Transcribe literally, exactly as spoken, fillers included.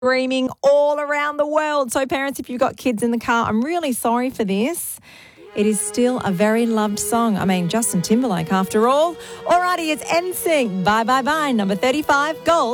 Screaming all around the world. So parents, if you've got kids in the car, I'm really sorry for this. It is still a very loved song. I mean, Justin Timberlake after all. Alrighty, it's N Sync. Bye, bye, bye. Number thirty-five, Gold.